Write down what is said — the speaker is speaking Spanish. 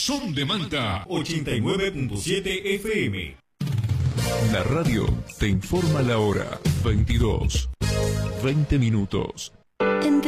Son de Manta 89.7 FM. La radio te informa la hora. 22:20.